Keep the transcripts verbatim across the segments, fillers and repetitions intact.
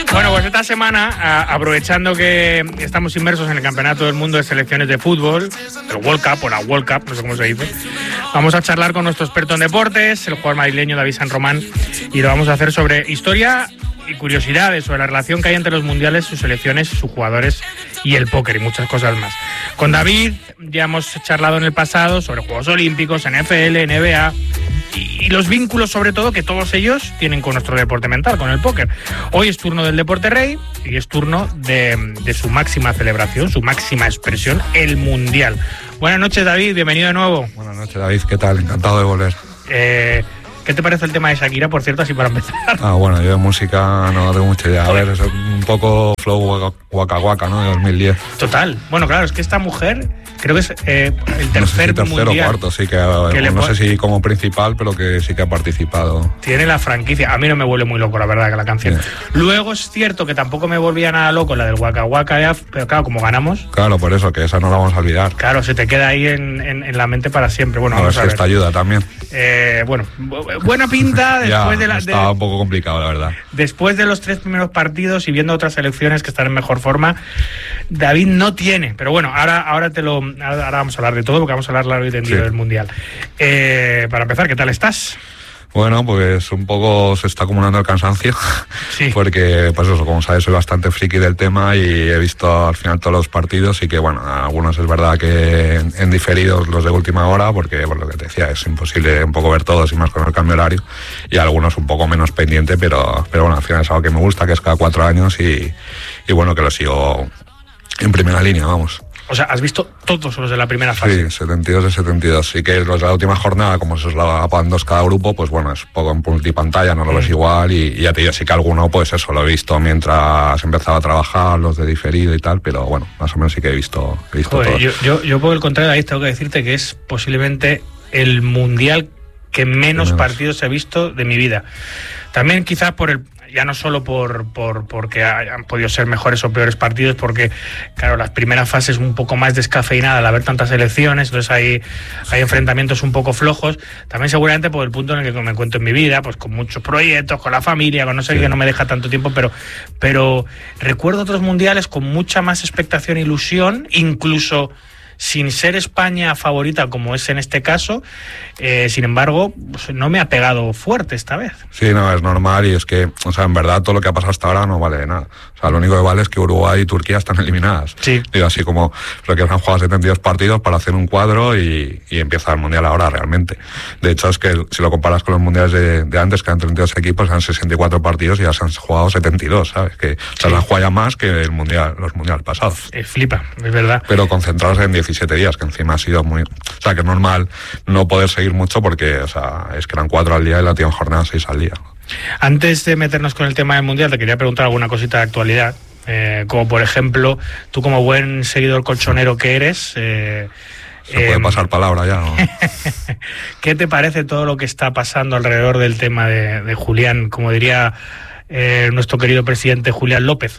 Bueno, pues esta semana, a, aprovechando que estamos inmersos en el Campeonato del Mundo de Selecciones de Fútbol, el World Cup o la World Cup, no sé cómo se dice, vamos a charlar con nuestro experto en deportes, el jugador madrileño David San Román, y lo vamos a hacer sobre historia y curiosidades sobre la relación que hay entre los mundiales, sus selecciones, sus jugadores y el póker y muchas cosas más. Con David ya hemos charlado en el pasado sobre Juegos Olímpicos, N F L, N B A y, y los vínculos sobre todo que todos ellos tienen con nuestro deporte mental, con el póker. Hoy es turno del deporte rey y es turno de, de su máxima celebración, su máxima expresión, el Mundial. Buenas noches, David, bienvenido de nuevo. Buenas noches, David, ¿qué tal? Encantado de volver. Eh... ¿Qué te parece el tema de Shakira, por cierto, así para empezar? Ah, bueno, yo de música no tengo mucha idea. A ver, es un poco flow Waka Waka, ¿no? De dos mil diez. Total. Bueno, claro, es que esta mujer creo que es eh, el tercer no sé si tercero mundial. o cuarto, sí, que, que no le... sé si como principal, pero que sí que ha participado. Tiene la franquicia. A mí no me vuelve muy loco, la verdad, que la canción. Sí. Luego es cierto que tampoco me volvía nada loco la del Waka Waka, pero claro, como ganamos... Claro, por eso, que esa no la vamos a olvidar. Claro, se te queda ahí en, en, en la mente para siempre. Bueno, a vamos ver a si ver. esta ayuda también. Eh, bueno, buena pinta después ya, de la... estaba de, un poco complicado, la verdad. Después de los tres primeros partidos y viendo otras selecciones que están en mejor forma, David no tiene. Pero bueno, ahora, ahora te lo ahora, ahora vamos a hablar de todo, porque vamos a hablar largo y tendido sí. del Mundial. Eh, para empezar, ¿qué tal estás? Bueno, pues un poco se está acumulando el cansancio, sí. porque, pues eso, como sabes, soy bastante friki del tema y he visto al final todos los partidos y que, bueno, algunos es verdad que en, en diferidos los de última hora, porque, por lo que te decía, es imposible un poco ver todos y más con el cambio horario, y algunos un poco menos pendiente, pero, pero bueno, al final es algo que me gusta, que es cada cuatro años y, y bueno, que lo sigo en primera línea, vamos. O sea, ¿has visto todos los de la primera fase? Sí, setenta y dos de setenta y dos. Sí que los de la última jornada, como se os la van dos cada grupo, pues bueno, es poco en multipantalla, no lo mm. ves igual. Y, y ya te digo, sí que alguno, pues eso, lo he visto mientras empezaba a trabajar, los de diferido y tal, pero bueno, más o menos sí que he visto, he visto Joder, todos. Yo, yo, yo por el contrario, ahí tengo que decirte que es posiblemente el mundial que menos, menos partidos he visto de mi vida. También quizás por el... ya no solo por, por porque han podido ser mejores o peores partidos, porque claro, las primeras fases un poco más descafeinada al haber tantas elecciones, entonces hay, hay enfrentamientos un poco flojos, también seguramente por el punto en el que me encuentro en mi vida, pues con muchos proyectos, con la familia, con no sé sí. qué, no me deja tanto tiempo, pero, pero recuerdo otros mundiales con mucha más expectación e ilusión, incluso sin ser España favorita como es en este caso, eh, sin embargo, pues no me ha pegado fuerte esta vez. Sí, no, es normal y es que, o sea, en verdad todo lo que ha pasado hasta ahora no vale de nada. O sea, lo único que vale es que Uruguay y Turquía están eliminadas. Sí. Digo, así como lo que han jugado setenta y dos partidos para hacer un cuadro y, y empieza el Mundial ahora realmente. De hecho, es que si lo comparas con los Mundiales de, de antes, que eran treinta y dos equipos, eran sesenta y cuatro partidos y ya se han jugado setenta y dos, ¿sabes? Que sí. se han jugado ya más que el mundial, los Mundiales pasados. Eh, flipa, es verdad. Pero concentrados en diecisiete días, que encima ha sido muy... O sea, que es normal no poder seguir mucho porque, o sea, es que eran cuatro al día y la última jornada seis al día. Antes de meternos con el tema del Mundial, te quería preguntar alguna cosita de actualidad. Eh, como por ejemplo, tú como buen seguidor colchonero que eres... Eh, Se puede eh, pasar palabra ya, ¿no? ¿Qué te parece todo lo que está pasando alrededor del tema de, de Julián, como diría eh, nuestro querido presidente Julián López?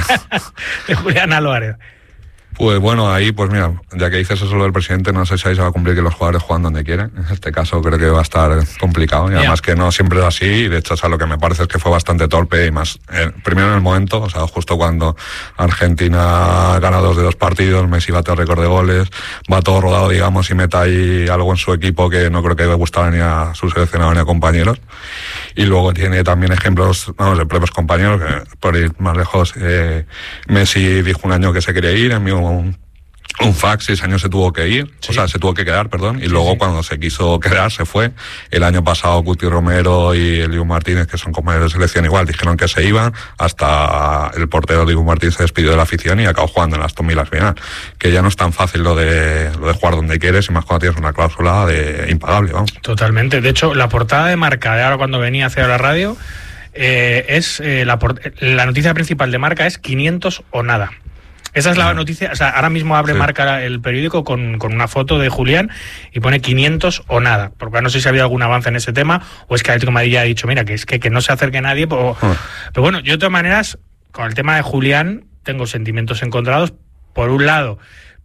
De Julián Álvarez. Pues bueno, ahí, pues mira, ya que dices eso del presidente, no sé si ahí se va a cumplir que los jugadores juegan donde quieren. En este caso creo que va a estar complicado. Y además yeah. que no siempre es así. Y de hecho, o sea, lo que me parece es que fue bastante torpe y más, eh, primero en el momento, o sea, justo cuando Argentina gana dos de dos partidos, Messi bate el récord de goles, va todo rodado, digamos, y mete ahí algo en su equipo que no creo que le gustara ni a su seleccionador ni a compañeros. Y luego tiene también ejemplos, vamos, de propios compañeros, que por ir más lejos, eh, Messi dijo un año que se quería ir, envió un, un fax y ese año se tuvo que ir, sí. o sea, se tuvo que quedar, perdón, y sí, luego sí. cuando se quiso quedar se fue. El año pasado Cuti Romero y el Dibu Martínez, que son compañeros de selección igual, dijeron que se iban, hasta el portero Dibu Martínez se despidió de la afición y acabó jugando en la Aston Villa al final, que ya no es tan fácil lo de, lo de jugar donde quieres y más cuando tienes una cláusula de impagable, vamos. Totalmente, de hecho, la portada de Marca de ahora cuando venía hacia la radio, eh, es eh, la, la noticia principal de Marca es quinientos o nada. Esa es la noticia, o sea, ahora mismo abre sí. Marca el periódico con, con una foto de Julián y pone quinientos o nada, porque no sé si ha habido algún avance en ese tema o es que el Atlético de Madrid ya ha dicho, mira, que es que, que no se acerque nadie, pero, uh. pero bueno, yo de todas maneras, con el tema de Julián tengo sentimientos encontrados. Por un lado,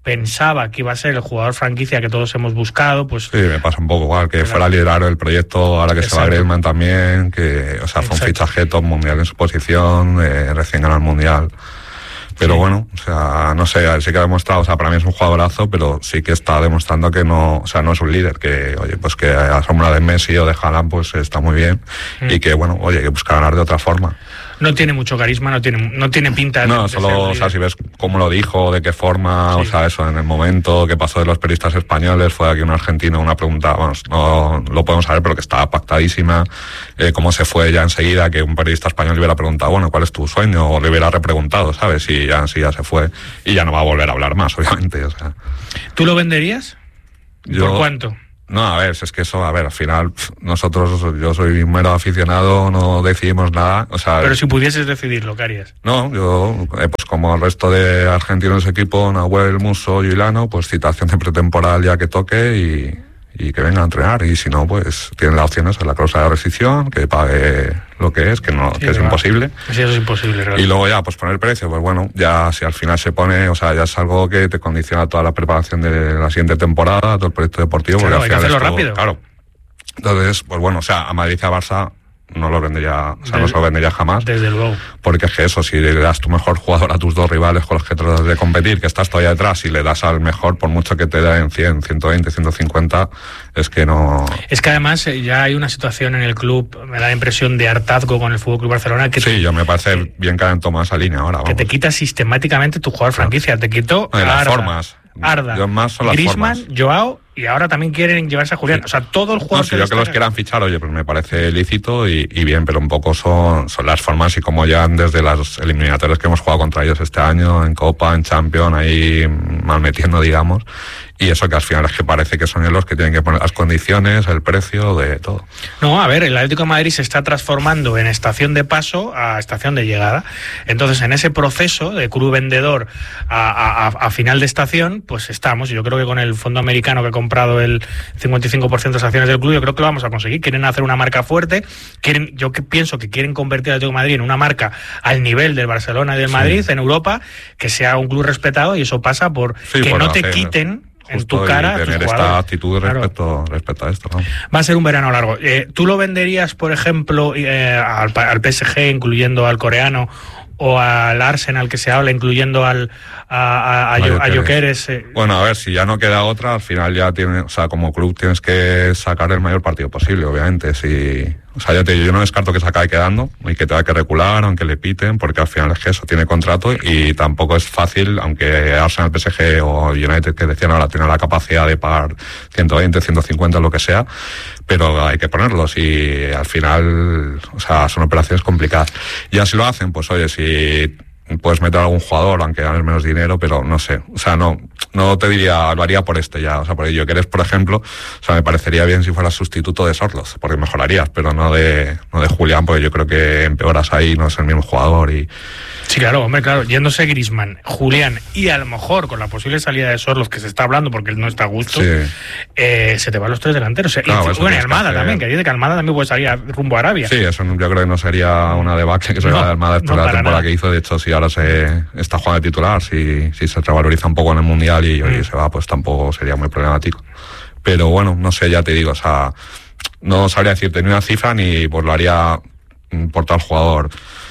pensaba que iba a ser el jugador franquicia que todos hemos buscado, pues... Sí, me pasa un poco igual, que fuera a liderar el proyecto, ahora que Exacto. se va Griezmann también, que, o sea, fue Exacto. un fichaje top mundial en su posición, eh, recién ganado el mundial. Pero sí. bueno, o sea, no sé, sí que ha demostrado, o sea, para mí es un jugadorazo, pero sí que está demostrando que no, o sea, no es un líder, que, oye, pues que a sombra de Messi o de Haaland, pues está muy bien, mm. y que, bueno, oye, que busca ganar de otra forma. No tiene mucho carisma, no tiene, no tiene pinta de... No, solo, o sea, si ves cómo lo dijo, de qué forma, sí. o sea, eso, en el momento que pasó de los periodistas españoles, fue aquí un argentino, una pregunta, vamos, no lo podemos saber, pero que estaba pactadísima, eh, cómo se fue ya enseguida, que un periodista español le hubiera preguntado, bueno, ¿cuál es tu sueño? O le hubiera repreguntado, ¿sabes? Y ya sí, ya se fue, y ya no va a volver a hablar más, obviamente, o sea. ¿Tú lo venderías? Yo, ¿Por cuánto? No, a ver, es que eso, a ver, al final nosotros, yo soy un mero aficionado, no decidimos nada, o sea... Pero si pudieses decidirlo, ¿qué harías? No, yo, eh, pues como el resto de argentinos de equipo, Nahuel, Musso, Ilano, pues citación de pretemporal ya que toque y, y que venga a entrenar, y si no, pues tienen la opción esa, la cláusula de rescisión, que pague lo que es, que no, sí, que es va. imposible. Sí, eso es imposible, realmente. Y luego ya, pues poner el precio, pues bueno, ya si al final se pone, o sea, ya es algo que te condiciona toda la preparación de la siguiente temporada, todo el proyecto deportivo. Claro, porque hay al que final hacerlo esto, rápido. Claro. Entonces, pues bueno, o sea, a Madrid y a Barça no lo vendería, o sea, desde, no se lo vendería jamás. Desde luego. Porque es que eso, si le das tu mejor jugador a tus dos rivales con los que tratas de competir, que estás todavía detrás, y le das al mejor, por mucho que te den cien, ciento veinte, ciento cincuenta, es que no... Es que además ya hay una situación en el club, me da la impresión de hartazgo con el F C Barcelona. Que sí, te, yo me parece que, bien que hayan tomado esa línea ahora. Vamos. Que te quita sistemáticamente tu jugador claro. franquicia, te quitó no, a las formas. Arda, yo más son las Griezmann, formas. Joao, y ahora también quieren llevarse a Julián. Sí. O sea, todo el jugador no, si que yo que los quieran fichar, oye, pues me parece lícito y, y bien, pero un poco son, son las formas y como ya desde las eliminatorias que hemos jugado contra ellos este año, en Copa, en Champions, ahí mal metiendo, digamos, y eso que al final es que parece que son ellos los que tienen que poner las condiciones, el precio, de todo. No, a ver, el Atlético de Madrid se está transformando en estación de paso a estación de llegada. Entonces, en ese proceso de club vendedor a, a, a final de estación, pues estamos. Yo creo que con el fondo americano que ha comprado el cincuenta y cinco por ciento de las acciones del club, yo creo que lo vamos a conseguir. Quieren hacer una marca fuerte, quieren, yo que pienso que quieren convertir al Atlético de Madrid en una marca al nivel del Barcelona y del Madrid sí. en Europa, que sea un club respetado, y eso pasa por sí, que por no te hacer. quiten en tu cara y tener esta actitud respecto, claro. respecto a esto, ¿no? Va a ser un verano largo. Eh, ¿Tú lo venderías, por ejemplo, eh, al, al P S G, incluyendo al coreano, o al Arsenal, que se habla, incluyendo al a, a, a, a Gyökeres? Eh? Bueno, a ver, si ya no queda otra, al final ya tienes, o sea, como club tienes que sacar el mayor partido posible, obviamente. Si, o sea, ya te digo, yo no descarto que se acabe quedando y que tenga que recular, aunque le piten, porque al final es que eso tiene contrato y tampoco es fácil, aunque Arsenal, P S G o United, que decían ahora, tienen la capacidad de pagar ciento veinte, ciento cincuenta, lo que sea, pero hay que ponerlos y al final, o sea, son operaciones complicadas. Ya si lo hacen, pues oye, si puedes meter a algún jugador, aunque ganes menos dinero, pero no sé, o sea, no no te diría, lo haría por este ya, o sea, por ello que eres, por ejemplo, o sea, me parecería bien si fueras sustituto de Sorloth, porque mejorarías, pero no de no de Julián, porque yo creo que empeoras ahí, no es el mismo jugador y... Sí, claro, hombre, claro, yéndose Griezmann, Julián y a lo mejor con la posible salida de Sorloth, que se está hablando porque él no está a gusto, sí. eh, se te van los tres delanteros. Claro, y bueno, y Almada también, que dice que Almada también puede salir a, rumbo a Arabia. Sí, eso yo creo que no sería una debacle que se no, de Almada después no de la temporada nada. que hizo. De hecho, si ahora se está jugando de titular, si, si se revaloriza un poco en el Mundial y, mm. y se va, pues tampoco sería muy problemático. Pero bueno, no sé, ya te digo, o sea, no sabría decirte ni una cifra ni pues lo haría por tal jugador.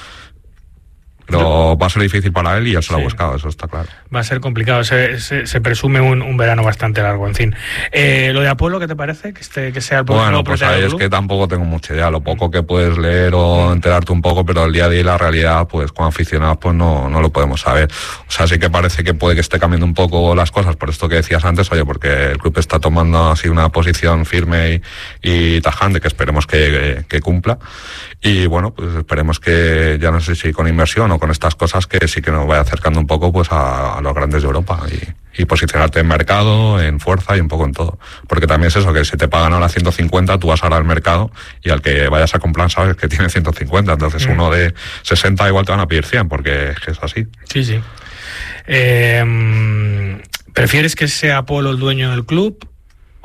Pero va a ser difícil para él y él se lo sí. ha buscado, eso está claro. Va a ser complicado, se, se, se presume un, un verano bastante largo, en fin. Eh, ¿Lo de Apolo qué te parece? Que, este, que sea el Bueno, pues ahí es que tampoco tengo mucha idea, lo poco que puedes leer o enterarte un poco, pero el día a día y la realidad, pues como aficionados, pues no, no lo podemos saber. O sea, sí que parece que puede que esté cambiando un poco las cosas, por esto que decías antes, oye, porque el club está tomando así una posición firme y, y tajante, que esperemos que, que, que cumpla. Y bueno, pues esperemos que, ya no sé si con inversión o con estas cosas, que sí que nos vaya acercando un poco pues a, a los grandes de Europa y, y posicionarte en mercado, en fuerza y un poco en todo. Porque también es eso, que si te pagan ahora ciento cincuenta, tú vas ahora al mercado y al que vayas a comprar sabes que tiene ciento cincuenta, entonces mm. uno de sesenta igual te van a pedir cien, porque es que es así. Sí, sí. Eh, ¿Prefieres que sea Apolo el dueño del club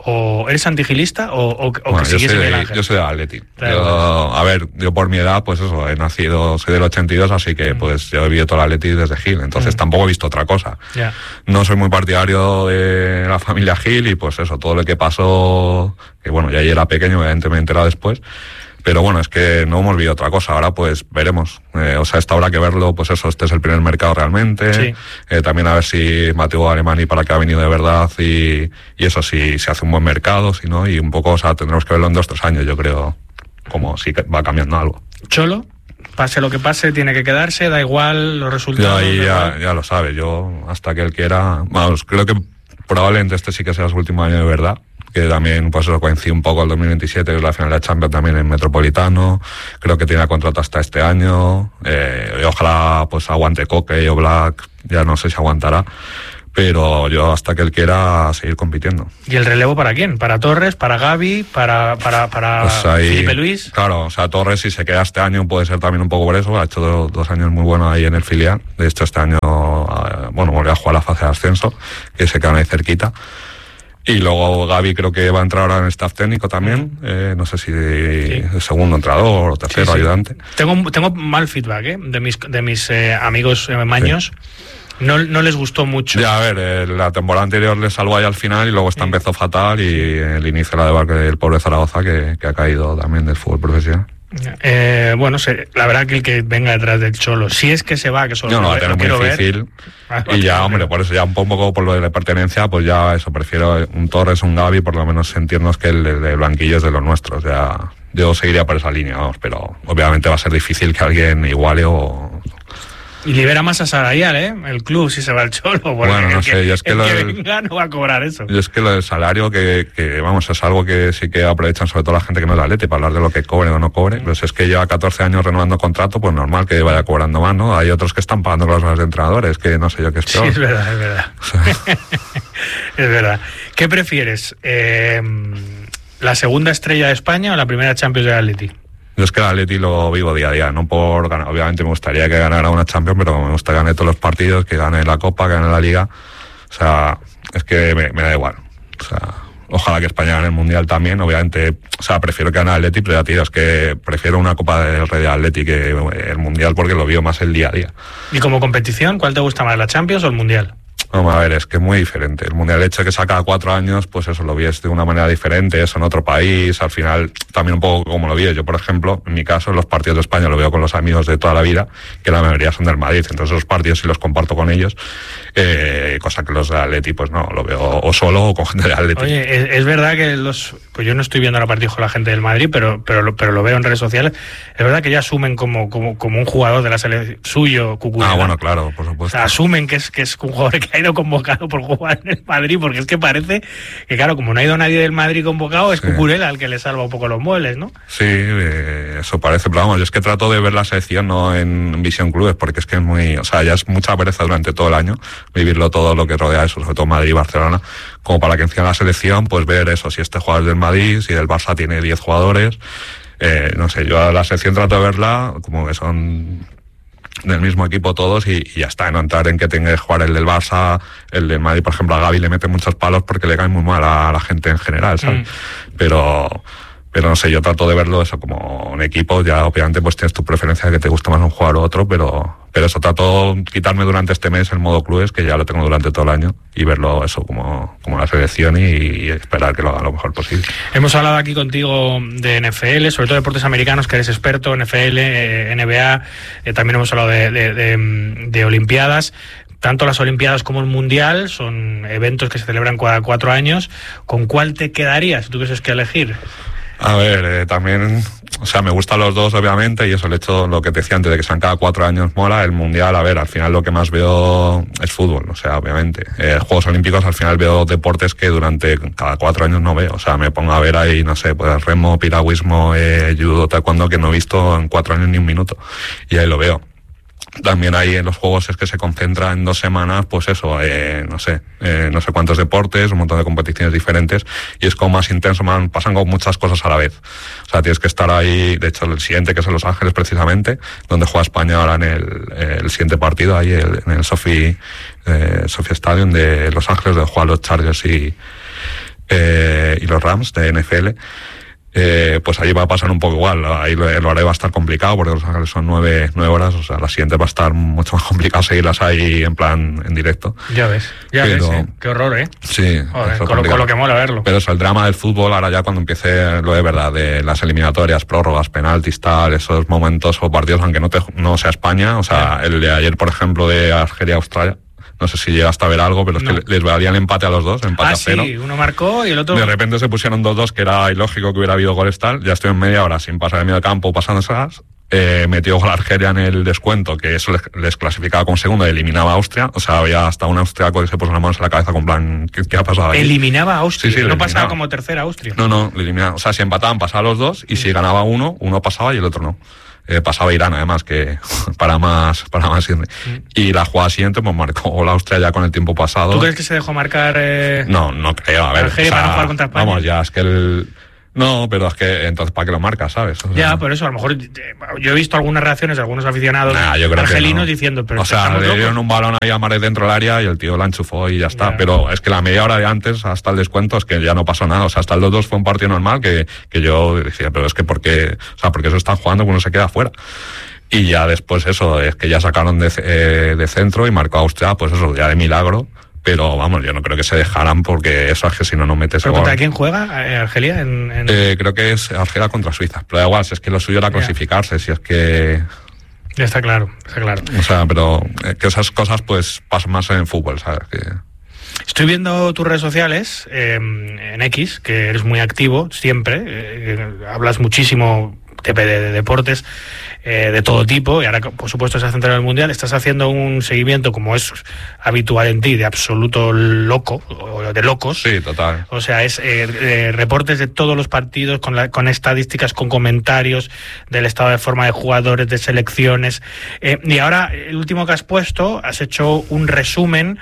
o eres antigilista o, o, o bueno, que sigues yo soy, Miguel de, Ángel? yo soy de Atleti. Claro. Yo, a ver, yo por mi edad, pues eso, he nacido, soy del ochenta y dos, así que mm. pues yo he vivido todo el Atleti desde Gil, entonces mm. tampoco he visto otra cosa. Yeah. No soy muy partidario de la familia Gil y pues eso, todo lo que pasó, que bueno, ya era pequeño, obviamente me he enterado después. Pero bueno, es que no hemos visto otra cosa, ahora pues veremos. Eh, o sea, esta habrá que verlo, pues eso, este es el primer mercado realmente. Sí. Eh, también a ver si Mateo Alemany para qué ha venido de verdad y, y eso, si se hace un buen mercado, si no, y un poco, o sea, tendremos que verlo en dos, tres años, yo creo, como si va cambiando algo. Cholo, pase lo que pase, tiene que quedarse, da igual los resultados. Ya, ya, ya lo sabe, yo hasta que él quiera, vamos, creo que probablemente este sí que sea su último año de verdad. Que también pues eso coincide un poco el dos mil veintisiete, que es la final de la Champions también en Metropolitano, creo que tiene contrato hasta este año, eh, y ojalá pues aguante Coque o Black, ya no sé si aguantará, pero yo hasta que él quiera seguir compitiendo. ¿Y el relevo para quién? ¿Para Torres? ¿Para Gavi? ¿Para, para, para pues ahí, Felipe Luis? Claro, o sea, Torres si se queda este año puede ser también un poco por eso, ha hecho dos, dos años muy buenos ahí en el filial, de hecho este año, bueno, volvió a jugar la fase de ascenso, que se quedan ahí cerquita. Y luego Gavi creo que va a entrar ahora en el staff técnico también, eh, no sé si de sí. segundo entrenador o tercero sí, sí. ayudante. Tengo, tengo mal feedback ¿eh? de mis, de mis eh, amigos eh, maños. Sí. No, no les gustó mucho. Ya, a ver, eh, la temporada anterior les salvó ahí al final y luego esta sí. empezó fatal y el inicio de la debacle del pobre Zaragoza que, que ha caído también del fútbol profesional. Eh, bueno, se, la verdad que el que venga detrás del Cholo, si es que se va, que solo no, no, lo, va a tener muy difícil. Ver. Y ya, hombre, por eso ya un poco por lo de la pertenencia, pues ya eso, prefiero un Torres, un Gavi, por lo menos sentirnos que el de, de Blanquillo es de los nuestros. Ya, yo seguiría por esa línea, vamos, pero obviamente va a ser difícil que alguien iguale o... Y libera más a Sarayal, ¿eh? El club, si se va el Cholo. Bueno, no el sé, que, yo es que el lo que del, venga no va a cobrar eso. Yo es que lo del salario, que, que vamos, es algo que sí que aprovechan sobre todo la gente que no es de Atleti para hablar de lo que cobre o no cobre. Pues es que lleva catorce años renovando contrato, pues normal que vaya cobrando más, ¿no? Hay otros que están pagando las horas de entrenadores, que no sé yo qué es peor. Sí, es verdad, es verdad. O sea. Es verdad. ¿Qué prefieres? Eh, ¿La segunda estrella de España o la primera Champions de Atleti? Yo es que el Atleti lo vivo día a día, no por ganar. Obviamente me gustaría que ganara una Champions, pero me gusta que gane todos los partidos, que gane la Copa, que gane la Liga. O sea, es que me, me da igual. O sea, ojalá que España gane el Mundial también, obviamente. O sea, prefiero que gane el Atleti, pero ya tío, es que prefiero una Copa del Rey de Atleti que el Mundial porque lo vivo más el día a día. ¿Y como competición, cuál te gusta más, la Champions o el Mundial? Vamos a ver, es que es muy diferente. El Mundial hecho que saca cuatro años, pues eso lo vies de una manera diferente, eso en otro país, al final también un poco como lo vi. Yo, por ejemplo, en mi caso, en los partidos de España lo veo con los amigos de toda la vida, que la mayoría son del Madrid, entonces los partidos sí los comparto con ellos, eh, cosa que los de Atleti, pues no, lo veo o solo o con gente de Atleti. Oye, es, es verdad que los, pues yo no estoy viendo la partidos con la gente del Madrid, pero, pero, lo, pero lo veo en redes sociales, es verdad que ya asumen como, como, como un jugador de la selección suyo, Cucurella. Ah, bueno, claro, por supuesto. O sea, asumen que es, que es un jugador que ha ido convocado por jugar en el Madrid, porque es que parece que, claro, como no ha ido nadie del Madrid convocado, es sí. Cucurella el que le salva un poco los muebles, ¿no? Sí, eh, eso parece, pero vamos, yo es que trato de ver la selección no en Visión Clubes, porque es que es muy, o sea, ya es mucha pereza durante todo el año vivirlo todo lo que rodea eso, sobre todo Madrid y Barcelona, como para que encima la selección, pues ver eso, si este jugador es del Madrid, si el Barça tiene diez jugadores, eh, no sé, yo a la selección trato de verla como que son del mismo equipo todos y, y ya está, no entrar en que tenga que jugar el del Barça, el del Madrid, por ejemplo, a Gavi le mete muchos palos porque le cae muy mal a la gente en general, ¿sabes? Mm. Pero, pero no sé, yo trato de verlo eso como un equipo, ya obviamente pues tienes tu preferencia de que te gusta más un jugador u otro, pero, pero eso, trato de quitarme durante este mes el modo clubes, que ya lo tengo durante todo el año, y verlo eso como, como la selección y, y esperar que lo haga lo mejor posible. Hemos hablado aquí contigo de N F L, sobre todo deportes americanos, que eres experto, N F L, eh, N B A, eh, también hemos hablado de, de, de, de Olimpiadas. Tanto las Olimpiadas como el Mundial son eventos que se celebran cada cuatro años. ¿Con cuál te quedarías si tuvieses que elegir? A ver, eh, también, o sea, me gustan los dos, obviamente, y eso, el hecho, lo que te decía antes, de que sean cada cuatro años mola. El Mundial, a ver, al final lo que más veo es fútbol, o sea, obviamente. Eh, Juegos Olímpicos, al final veo deportes que durante cada cuatro años no veo, o sea, me pongo a ver ahí, no sé, pues remo, piragüismo, eh, judo, taekwondo, que no he visto en cuatro años ni un minuto, y ahí lo veo. También ahí en los juegos es que se concentra en dos semanas, pues eso, eh, no sé, eh, no sé cuántos deportes, un montón de competiciones diferentes, y es como más intenso, man, pasan como muchas cosas a la vez. O sea, tienes que estar ahí, de hecho el siguiente que es en Los Ángeles precisamente, donde juega España ahora en el, el siguiente partido, ahí el, en el Sophie, eh, Sophie Stadium de Los Ángeles, donde juegan los Chargers y eh, y los Rams de N F L. Eh, pues ahí va a pasar un poco igual, ahí el horario va a estar complicado porque Los Ángeles son nueve, nueve horas, o sea, la siguiente va a estar mucho más complicado seguirlas ahí en plan en directo. Ya ves, ya Pero, ves, ¿eh? Qué horror, ¿eh? Sí. Joder, con, lo, con lo que mola verlo. Pero eso, el drama del fútbol, ahora ya cuando empiece lo de verdad, de las eliminatorias, prórrogas, penaltis, tal, esos momentos o partidos, aunque no, te, no sea España, o sea, el de ayer, por ejemplo, de Argelia-Australia, no sé si llegaste a ver algo, pero es no. que les valía el empate a los dos, empate ah, a cero. Sí, uno marcó y el otro... De repente se pusieron dos dos, que era ilógico que hubiera habido goles tal. Ya estoy en media hora sin pasar el medio campo, pasando esas. Eh, metió gol Argelia en el descuento, que eso les, les clasificaba como segundo y eliminaba a Austria. O sea, había hasta un austriaco que se puso las manos en la cabeza con plan, ¿qué, qué ha pasado ahí? Eliminaba a Austria, sí, sí, no eliminaba. Pasaba como tercera Austria. No, no, eliminaba. O sea, si empataban pasaban los dos y mm. si ganaba uno, uno pasaba y el otro no. Eh, pasaba Irán además, que para más para más irme. Mm. Y la jugada siguiente pues marcó la Austria ya con el tiempo pasado. ¿Tú crees que se dejó marcar? Eh... No, no creo, a ver. Argelia, o sea, para no jugar contra España. Vamos, ya es que el... No, pero es que entonces ¿para qué lo marcas, sabes? O sea, ya, por eso, a lo mejor yo he visto algunas reacciones de algunos aficionados nah, yo creo argelinos no. diciendo, pero o sea, le dieron un balón ahí a Mares dentro del área y el tío la enchufó y ya está. Ya. Pero es que la media hora de antes, hasta el descuento, es que ya no pasó nada. O sea, hasta el dos dos fue un partido normal que, que yo decía, pero es que ¿por qué? O sea, porque eso están jugando, uno se queda fuera. Y ya después eso, es que ya sacaron de, eh, de centro y marcó a Austria, pues eso, ya de milagro. Pero vamos, yo no creo que se dejaran porque eso es que si no, no metes ¿Pero contra quién juega eh, Argelia? En, en... Eh, creo que es Argelia contra Suiza. Pero da igual, si es que lo suyo era clasificarse, si es que... Ya está claro, está claro. O sea, pero eh, que esas cosas pues pasan más en fútbol, ¿sabes? Que... Estoy viendo tus redes sociales, eh, en X, que eres muy activo siempre, eh, hablas muchísimo de, de, de deportes eh, de todo tipo, y ahora por supuesto se ha centrado en el Mundial. Estás haciendo un seguimiento, como es habitual en ti, de absoluto loco, o de locos. Sí, total. O sea, es eh, eh, reportes de todos los partidos, con, la, con estadísticas, con comentarios del estado de forma de jugadores, de selecciones. Eh, y ahora, el último que has puesto, has hecho un resumen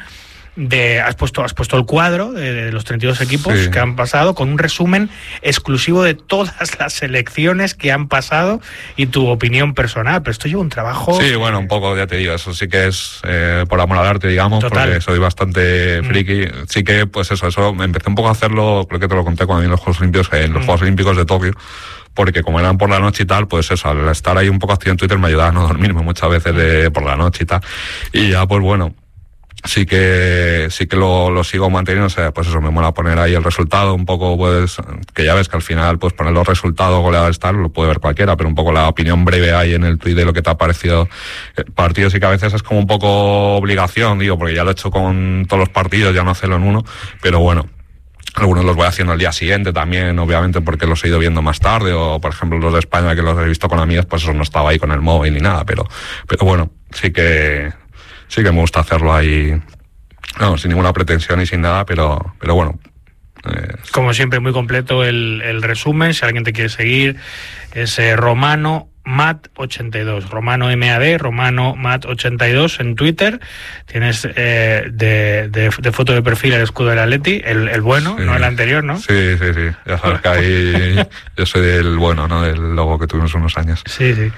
de has puesto has puesto el cuadro de, de los treinta y dos equipos sí. que han pasado, con un resumen exclusivo de todas las selecciones que han pasado y tu opinión personal. Pero esto lleva un trabajo... Sí, bueno, un poco, ya te digo, eso sí que es eh, por amor al arte, digamos. Total. Porque soy bastante mm. friki. Sí que, pues eso, eso me empecé un poco a hacerlo, creo que te lo conté cuando vi en los Juegos Olímpicos, en los mm. Juegos Olímpicos de Tokio, porque como eran por la noche y tal, pues eso, al estar ahí un poco activo en Twitter me ayudaba a no dormirme muchas veces de por la noche y tal. Y ya, pues bueno, sí que sí que lo, lo sigo manteniendo. O sea, pues eso, me mola poner ahí el resultado, un poco, pues, que ya ves que al final, pues poner los resultados, goleadores, tal, lo puede ver cualquiera, pero un poco la opinión breve ahí en el tweet de lo que te ha parecido el partido. Sí que a veces es como un poco obligación, digo, porque ya lo he hecho con todos los partidos, ya no hacerlo en uno, pero bueno, algunos los voy haciendo al día siguiente también, obviamente, porque los he ido viendo más tarde, o por ejemplo los de España que los he visto con amigas, pues eso no estaba ahí con el móvil ni nada, pero, pero bueno, sí que sí que me gusta hacerlo ahí, no, sin ninguna pretensión y sin nada, pero, pero bueno. Eh, Como siempre, muy completo el, el resumen. Si alguien te quiere seguir, es eh, Romano Mat ochenta y dos, Romano M A D, Romano Mat ochenta y dos en Twitter. Tienes eh, de, de, de foto de perfil el escudo del Atleti, el, el bueno, sí. No el anterior, ¿no? Sí, sí, sí. Ya sabes que ahí yo soy del bueno, ¿no? Del logo que tuvimos unos años. Sí, sí.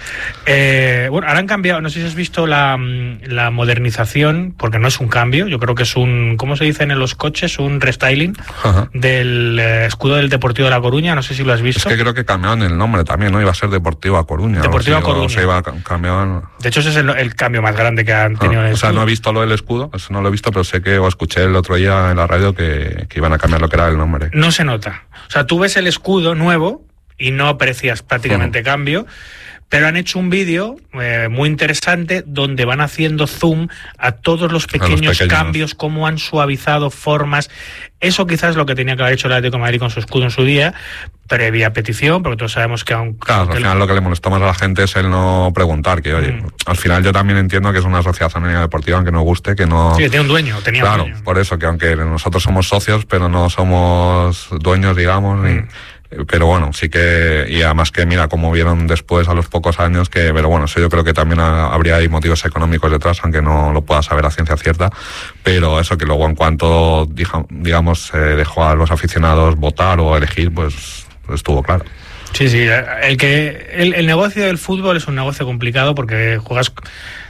Eh, bueno, ahora han cambiado, no sé si has visto la, la modernización, porque no es un cambio, yo creo que es un, ¿cómo se dice en los coches? Un restyling Ajá. del eh, escudo del Deportivo de La Coruña, no sé si lo has visto. Es que creo que cambiaron el nombre también, ¿no? Iba a ser Deportivo A Coruña. Deportivo A Coruña. Se iba a cambiar. De hecho, ese es el, el cambio más grande que han tenido. Ah, en el o sea, escudo. no he visto lo del escudo, eso no lo he visto, pero sé que o escuché el otro día en la radio que, que iban a cambiar lo que era el nombre. No se nota. O sea, tú ves el escudo nuevo y no aprecias prácticamente uh-huh. cambio, pero han hecho un vídeo eh, muy interesante donde van haciendo zoom a todos los pequeños, los pequeños cambios, cómo han suavizado formas. Eso quizás es lo que tenía que haber hecho el Atlético de Madrid con su escudo en su día, previa petición, porque todos sabemos que aún... Claro, al final el... lo que le molestó más a la gente es el no preguntar, que oye, mm. al final yo también entiendo que es una asociación deportiva, aunque no guste, que no... Sí, tiene un dueño, tenía claro, un dueño. Por eso, que aunque nosotros somos socios, pero no somos dueños, digamos, mm. ni... Pero bueno, sí que, y además que mira cómo vieron después a los pocos años que, pero bueno, eso yo creo que también habría ahí motivos económicos detrás, aunque no lo pueda saber a ciencia cierta, pero eso que luego en cuanto, digamos, se dejó a los aficionados votar o elegir, pues, pues estuvo claro. Sí, sí, el que el, el negocio del fútbol es un negocio complicado porque juegas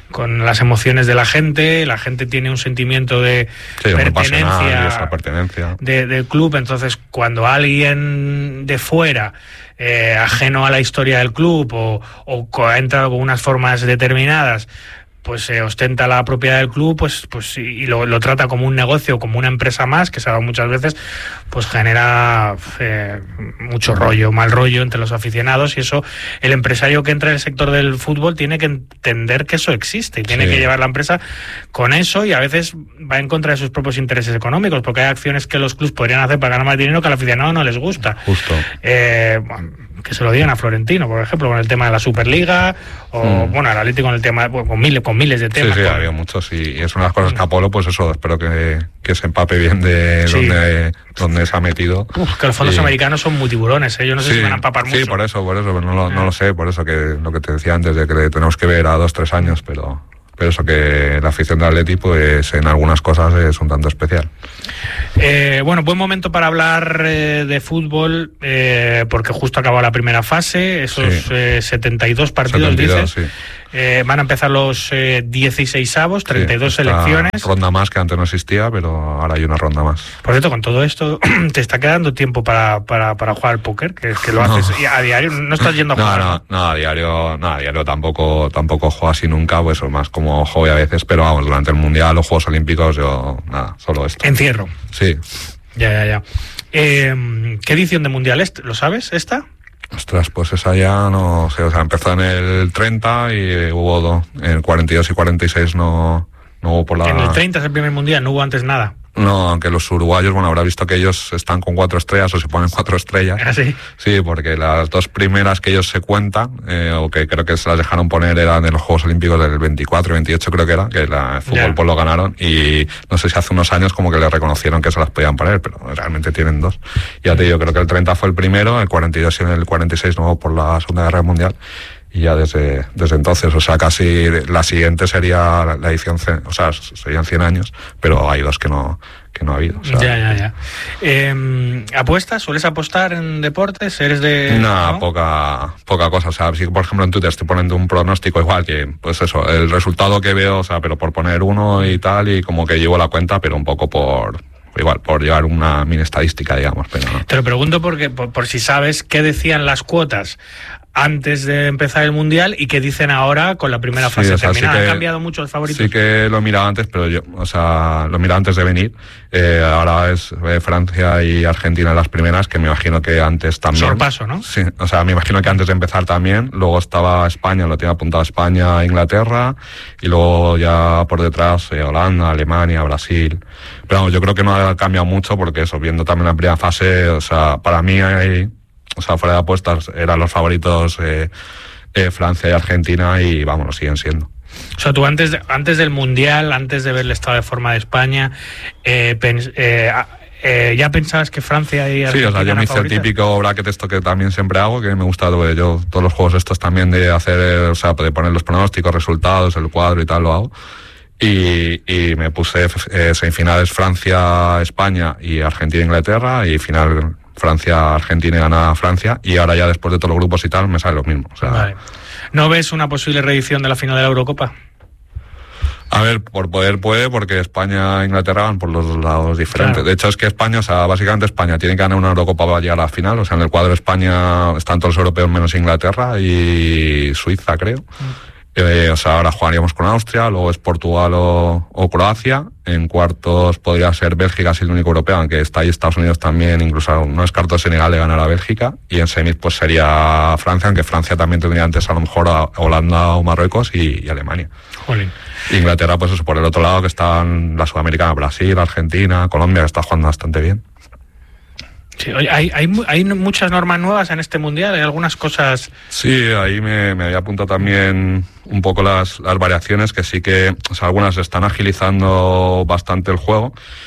con las emociones de la gente, la gente tiene un sentimiento de sí, pertenencia, esa pertenencia. De, del club, entonces cuando alguien de fuera, eh, ajeno a la historia del club o, o ha entrado con unas formas determinadas, pues eh, ostenta la propiedad del club, pues, pues y lo, lo trata como un negocio, como una empresa más, que se ha dado muchas veces, pues genera eh, mucho rollo, mal rollo entre los aficionados, y eso el empresario que entra en el sector del fútbol tiene que entender que eso existe y tiene sí. que llevar la empresa con eso, y a veces va en contra de sus propios intereses económicos, porque hay acciones que los clubes podrían hacer para ganar más dinero que al aficionado no les gusta. Justo. Eh, bueno, que se lo digan a Florentino, por ejemplo, con el tema de la Superliga, o mm. bueno, al Atlético con el tema, bueno, con miles, con miles de temas. Sí, sí, con... ha habido muchos, y, y es una de las cosas que Apolo, pues eso, espero que, que se empape bien de sí. donde, donde se ha metido. Uf, que los fondos y... americanos son muy tiburones, ¿eh? Yo no sé sí, si van a empapar mucho. Sí, por eso, por eso, pero no lo, no lo sé, por eso que lo que te decía antes, de que tenemos que ver a dos, tres años, pero... Pero eso, que la afición del Atleti, pues en algunas cosas es un tanto especial. Eh, bueno, buen momento para hablar eh, de fútbol, eh, porque justo acabó la primera fase, esos sí. eh, setenta y dos partidos, setenta y dos, dices. Sí. Eh, van a empezar los eh, dieciseisavos, treinta y dos sí, selecciones. Ronda más, que antes no existía, pero ahora hay una ronda más. Por cierto, con todo esto, ¿te está quedando tiempo para, para, para jugar al póker? Que, que lo haces no. a diario, ¿no estás yendo a jugar? No, no, no, a diario, no, a diario tampoco, tampoco juego así nunca, pues más como hobby a veces, pero vamos, durante el Mundial, los Juegos Olímpicos, yo, nada, solo esto. Encierro. Sí. Ya, ya, ya. Eh, ¿Qué edición de Mundial es? ¿Lo sabes, esta? Ostras, pues esa ya no sé, o sea, empezó en el treinta y hubo dos, en el cuarenta y dos y cuarenta y seis no, no hubo por la... En el treinta es el primer Mundial, no hubo antes nada. No, aunque los uruguayos, bueno, habrá visto que ellos están con cuatro estrellas o se ponen cuatro estrellas. ¿Ah, sí? Sí, porque las dos primeras que ellos se cuentan, eh, o que creo que se las dejaron poner, eran de los Juegos Olímpicos del veinticuatro y veintiocho, creo que era, que la, el fútbol yeah. pues lo ganaron, y no sé si hace unos años como que le reconocieron que se las podían poner, pero realmente tienen dos. Y ya te digo, creo que el treinta fue el primero, el cuarenta y dos y el cuarenta y seis no por la Segunda Guerra Mundial. Y ya desde, desde entonces, o sea, casi la siguiente sería la edición, o sea, serían cien años, pero hay dos que no, que no ha habido. O sea, ya, ya, ya. Eh, ¿Apuestas? ¿Sueles apostar en deportes? ¿Eres de...? No, ¿no? poca, poca cosa. O sea, si por ejemplo en Twitter estoy poniendo un pronóstico igual que, pues eso, el resultado que veo, o sea, pero por poner uno y tal, y como que llevo la cuenta, pero un poco por... igual, por llevar una mini estadística, digamos, pero no. Te lo pregunto porque, por, por si sabes qué decían las cuotas antes de empezar el Mundial y qué dicen ahora con la primera fase sí, o sea, terminada. Sí que, ¿ha cambiado mucho el favorito? Sí que lo miraba antes, pero yo, o sea, lo miraba antes de venir. Eh, ahora es eh, Francia y Argentina las primeras, que me imagino que antes también. Sorpaso, ¿no? Sí, o sea, me imagino que antes de empezar también. Luego estaba España, lo tenía apuntado España, Inglaterra, y luego ya por detrás eh, Holanda, Alemania, Brasil. Pero vamos, yo creo que no ha cambiado mucho, porque eso, viendo también la primera fase, o sea, para mí hay... O sea, fuera de apuestas eran los favoritos eh, eh, Francia y Argentina, y vamos, lo siguen siendo. O sea, tú antes, de, antes del Mundial, antes de ver el estado de forma de España, eh, pens, eh, eh, ¿ya pensabas que Francia y Argentina? Sí, o sea, yo me hice el típico bracket esto que también siempre hago, que me gusta, yo todos los juegos estos también de hacer, o sea, de poner los pronósticos, resultados, el cuadro y tal, lo hago. Y, y me puse eh, semifinales Francia, España y Argentina, Inglaterra, y final Francia, Argentina y gana Francia, y ahora ya después de todos los grupos y tal me sale lo mismo. O sea, vale. ¿No ves una posible reedición de la final de la Eurocopa? A ver, por poder puede, porque España e Inglaterra van por los dos lados diferentes. Claro. De hecho, es que España, o sea, básicamente España tiene que ganar una Eurocopa para llegar a la final. O sea, en el cuadro de España están todos los europeos menos Inglaterra y Suiza, creo. Mm. Eh, o sea, ahora jugaríamos con Austria, luego es Portugal o, o Croacia. En cuartos podría ser Bélgica, si es el único europeo, aunque está ahí Estados Unidos también, incluso no descarto Senegal de ganar a Bélgica. Y en semis pues sería Francia, aunque Francia también tendría antes a lo mejor a Holanda o Marruecos y, y Alemania. Jolín. Inglaterra pues eso, por el otro lado, que están la Sudamericana, Brasil, Argentina, Colombia, que está jugando bastante bien. Sí, hay, hay, hay muchas normas nuevas en este Mundial, hay algunas cosas... Sí, ahí me, me había apuntado también un poco las, las variaciones, que sí que, o sea, algunas están agilizando bastante el juego.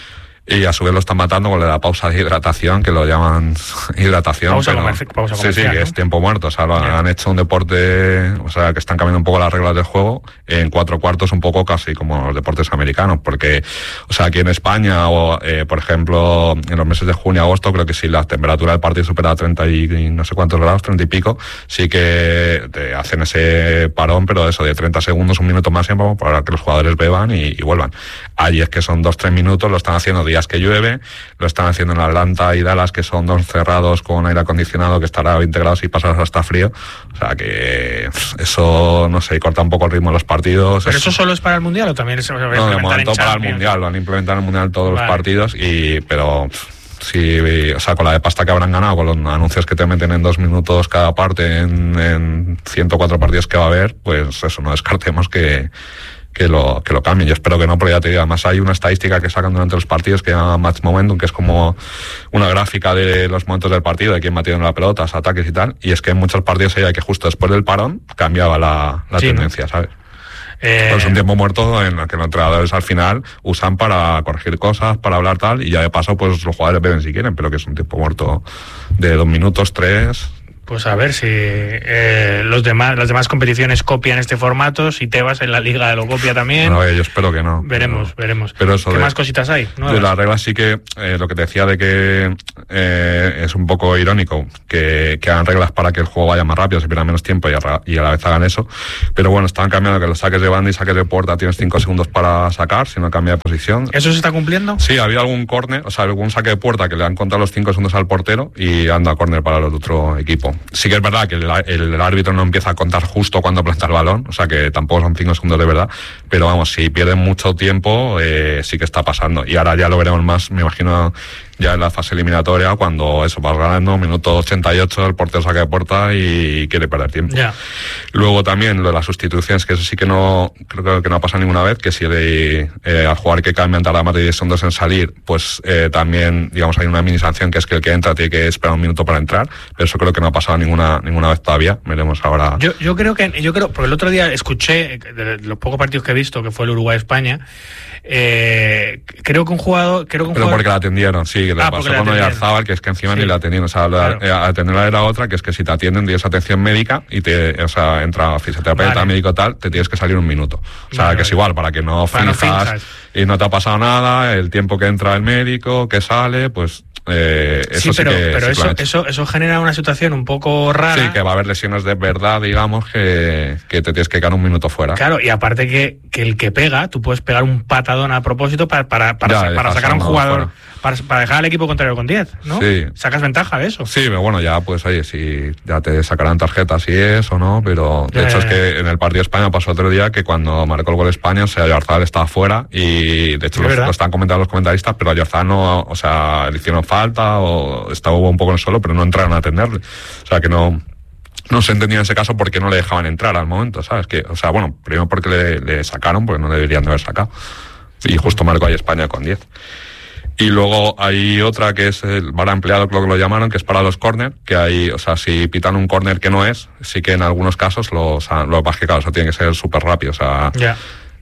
Y a su vez lo están matando con la pausa de hidratación, que lo llaman hidratación. Pausa, pero, comerci- pausa sí, comercial, sí, que ¿no? es tiempo muerto. O sea, lo, Yeah. han hecho un deporte, o sea, que están cambiando un poco las reglas del juego en cuatro cuartos, un poco casi como los deportes americanos. Porque, o sea, aquí en España, o eh, por ejemplo, en los meses de junio y agosto, creo que si la temperatura del partido supera treinta y, y no sé cuántos grados, treinta y pico, sí que te hacen ese parón, pero eso, de treinta segundos, un minuto máximo, para que los jugadores beban y, y vuelvan. Allí es que son dos, tres minutos, lo están haciendo días que llueve, lo están haciendo en Atlanta y Dallas, que son dos cerrados con aire acondicionado, que estará a veinte grados y pasas hasta frío. O sea que eso, no sé, corta un poco el ritmo de los partidos. ¿Pero es, eso solo es para el Mundial o también se va a no, implementar de momento en para el Champions? Mundial, lo han implementado en el Mundial todos Vale. los partidos, y pero sí, o sea, con la de pasta que habrán ganado, con los anuncios que te meten en dos minutos cada parte en, en ciento cuatro partidos que va a haber, pues eso, no descartemos que que lo, que lo cambien. Yo espero que no, pero ya te digo, además hay una estadística que sacan durante los partidos que se llama Match Momentum, que es como una gráfica de los momentos del partido, de quién va tirando la pelota, los ataques y tal, y es que en muchos partidos hay que justo después del parón cambiaba la, la Sí, tendencia, ¿no? ¿Sabes? Eh, Pues un tiempo muerto en el que los entrenadores al final usan para corregir cosas, para hablar tal, y ya de paso pues los jugadores beben si quieren, pero que es un tiempo muerto de dos minutos, tres... Pues a ver si eh, los demás, las demás competiciones copian este formato, si Tebas en la Liga lo copia también. Bueno, yo espero que no. Veremos, pero, veremos. Pero eso ¿Qué de, más cositas hay? ¿No? De las reglas sí que eh, lo que te decía de que eh, es un poco irónico que, que hagan reglas para que el juego vaya más rápido, se pierda menos tiempo y a, y a la vez hagan eso. Pero bueno, están cambiando que los saques de banda y saques de puerta tienes cinco segundos para sacar, si no cambia de posición. ¿Eso se está cumpliendo? Sí, ha habido algún córner, o sea, algún saque de puerta que le han contado los cinco segundos al portero y anda córner para el otro equipo. Sí que es verdad que el, el, el árbitro no empieza a contar justo cuando planta el balón, o sea que tampoco son cinco segundos de verdad, pero vamos, si pierden mucho tiempo, eh, sí que está pasando. Y ahora ya lo veremos más, me imagino, ya en la fase eliminatoria, cuando eso, vas ganando, minuto ochenta y ocho, el portero saca de puerta y quiere perder tiempo. Ya. Luego también lo de las sustituciones, que eso sí que no, creo que no ha pasado ninguna vez, que si de, eh, al jugador que cambian tarda más de diez segundos en salir, pues eh, también, digamos, hay una mini sanción, que es que el que entra tiene que esperar un minuto para entrar, pero eso creo que no ha pasado ninguna ninguna vez todavía. Veremos ahora. Yo, yo creo que, yo creo, porque el otro día escuché, de los pocos partidos que he visto, que fue el Uruguay-España, eh, creo que un jugador, creo que un Pero jugador... porque la atendieron, sí, que le Ah, pasó porque la con atendieron. Oyarzábal, que es que encima Sí. ni la atendieron, o sea, la, Claro. eh, atenderla era otra, que es que si te atienden, tienes atención médica y te, o sea, entra fisioterapeuta, Vale. médico tal, te tienes que salir un minuto. O sea, Vale, que es vale. igual, para que no Para no finjas finjas. y no te ha pasado nada, el tiempo que entra el médico, que sale, pues eh, eso sí, pero, sí que, pero sí que eso, lo han hecho. eso, eso genera una situación un poco rara. Sí, que va a haber lesiones de verdad, digamos, que, que te tienes que quedar un minuto fuera. Claro, y aparte que, que el que pega, tú puedes pegar un patadón a propósito para, para, para, Ya, sa- para dejas sacar a un a uno jugador, para, para dejar al equipo contrario con diez, ¿no? Sí. Sacas ventaja de eso. Sí, pero bueno, ya pues oye, si ya te sacarán tarjetas si es o no, pero de Ya, hecho ya, es que en el partido de España pasó otro día que cuando marcó el gol España, o sea, Oyarzábal estaba fuera y de hecho Es los- verdad. lo están comentando los comentaristas, pero a Oyarzábal no, o sea, le hicieron falta o estaba un poco en el suelo, pero no entraron a atenderle. O sea, que no... No se entendía en ese caso por qué no le dejaban entrar al momento, ¿sabes? Que, o sea, bueno, primero porque le, le sacaron, porque no le deberían de haber sacado. Y justo marcó ahí España con diez. Y luego hay otra que es el VAR empleado, creo que lo llamaron, que es para los córner, que hay, o sea, si pitan un córner que no es, sí que en algunos casos lo, o sea, lo que pasa es que, claro, eso tiene que ser súper rápido, o sea, Ya.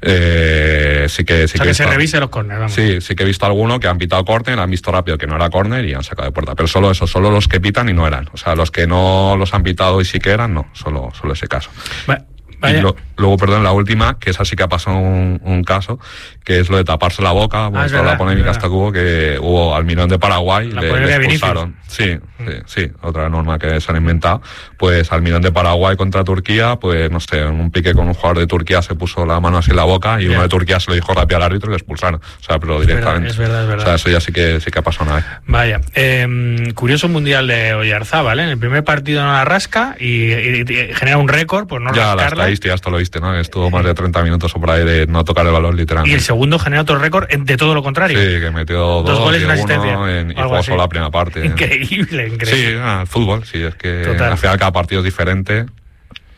eh, sí que... Sí O sea, que que he se visto- revise los córneres, vamos. Sí, sí que he visto alguno que han pitado córner, han visto rápido que no era córner y han sacado de puerta. Pero solo eso, solo los que pitan y no eran. O sea, los que no los han pitado y sí que eran, no, solo, solo ese caso. Va- vaya. Y lo- luego, perdón, la última, que esa sí que ha pasado un, un caso, que es lo de taparse la boca, por Ah, es toda verdad, la polémica es hasta verdad. que hubo, que hubo al Mirón de Paraguay, La le, polémica le de Vinicius. expulsaron. Sí, sí, sí, otra norma que se han inventado. Pues al Mirón de Paraguay contra Turquía, pues no sé, en un pique con un jugador de Turquía se puso la mano así en la boca y Ya. uno de Turquía se lo dijo rápido al árbitro y le expulsaron. O sea, pero Es verdad, directamente. es verdad, es verdad. O sea, eso ya sí que, sí que ha pasado una vez. Vaya, eh, curioso mundial de Oyarzábal, ¿eh? En el primer partido no la rasca y, y- y genera un récord por no Ya, la rascarla. estadística, esto lo viste, ¿no? Estuvo más de treinta minutos o por ahí de no tocar el balón Y literalmente. el segundo genera otro récord de todo lo contrario. Sí, que metió dos, Dos goles y una uno asistencia, en, y algo jugó así. solo la primera parte. Increíble, increíble. Sí, ah, el fútbol, sí, es que Total. al final cada partido es diferente.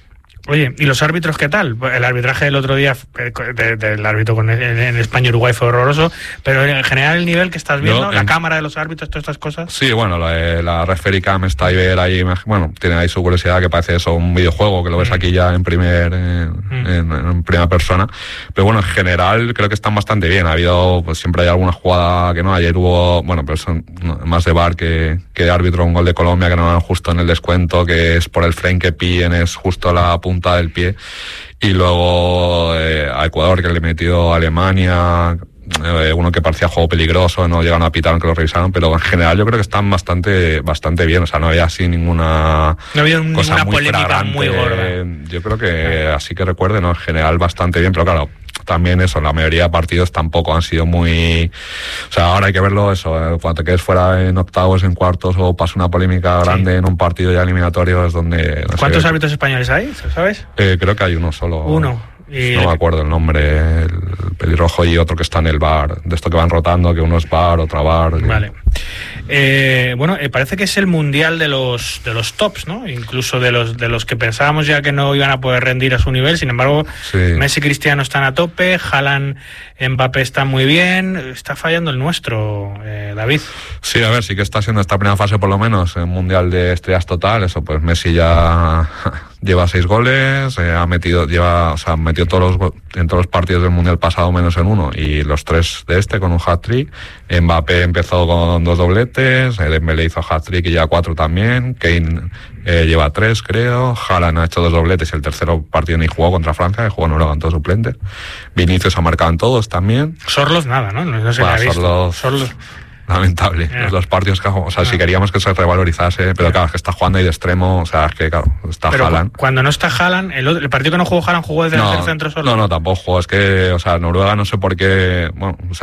Oye, ¿y los árbitros qué tal? El arbitraje del otro día, de, de, del árbitro con el, en España-Uruguay fue horroroso, pero en general el nivel que estás viendo, Yo, la en... cámara de los árbitros, todas estas cosas. Sí, bueno, la, la referee cam está ahí, ver ahí, bueno, tiene ahí su curiosidad que parece eso, un videojuego, que lo ves mm. aquí ya en primer en, mm. en, en primera persona, pero bueno, en general creo que están bastante bien. Ha habido, pues siempre hay alguna jugada que no, ayer hubo, bueno, pero son más de V A R que, que de árbitro, un gol de Colombia que no era justo en el descuento, que es por el frame que pillen, es justo la punta del pie, y luego eh, a Ecuador, que le metió a Alemania, eh, uno que parecía juego peligroso, no llegaron a pitar aunque lo revisaron, pero en general yo creo que están bastante bastante bien, o sea, no había así ninguna no había cosa ninguna muy polémica flagrante, muy gorda. Yo creo que así que recuerde, no, en general bastante bien, pero claro, también eso, la mayoría de partidos tampoco han sido muy... O sea, ahora hay que verlo eso, eh, cuando te quedes fuera en octavos, en cuartos, o pasa una polémica grande sí. en un partido ya eliminatorio, es donde... No ¿Cuántos sé, árbitros españoles hay, sabes? Eh, creo que hay uno solo. Uno. Y... No me acuerdo el nombre, el pelirrojo y otro que está en el bar, de esto que van rotando, que uno es bar, otro bar. Vale. Eh, bueno, eh, parece que es el mundial de los de los tops, ¿no? Incluso de los de los que pensábamos ya que no iban a poder rendir a su nivel. Sin embargo, sí. Messi y Cristiano están a tope, Haaland, Mbappé están muy bien. Está fallando el nuestro, eh, David. Sí, a ver, sí que está siendo esta primera fase por lo menos el mundial de estrellas total. Eso, pues Messi ya lleva seis goles, eh, ha metido, lleva, o sea, metió todos los en todos los partidos del mundial pasado menos en uno y los tres de este con un hat-trick. Mbappé empezó con dos dobletes, Dembélé hizo hat-trick y lleva cuatro también. Kane eh, lleva tres, creo. Haaland ha hecho dos dobletes y el tercero partido ni jugó contra Francia, que jugó en Noruega en todo suplente. Vinicius ha marcado en todos también. Sorlos nada, ¿no? No, no se bueno, le ha visto. Sorlos... Sorlos... Lamentable, yeah. los dos partidos que ha jugado, o sea, yeah. si queríamos que se revalorizase, pero yeah. claro, es que está jugando ahí de extremo, o sea, es que claro, está pero Haaland. Cuando no está Haaland, el, el partido que no jugó Haaland jugó desde no, el centro solo. No, no, tampoco jugó, es que, o sea, Noruega no sé por qué, bueno, o sea,